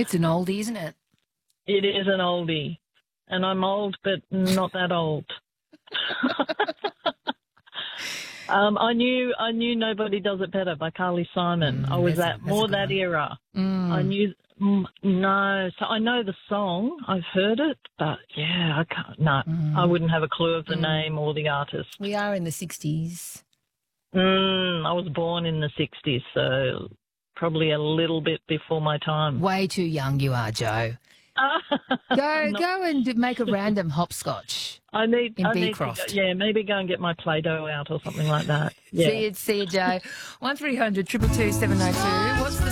It's an oldie, isn't it? It is an oldie. And I'm old, but not that old. I knew Nobody Does It Better by Carly Simon. I was that's that era. I Mm. knew no, so I know the song. I've heard it, but yeah, I can't. No, I wouldn't have a clue of the name or the artist. We are in the 60s. I was born in the 60s, so probably a little bit before my time. Way too young you are, Joe. Go and make a random hopscotch. I need Beecroft. to go, maybe go and get my Play-Doh out or something like that. Yeah. See you, Joe. 1300 222 702. What's the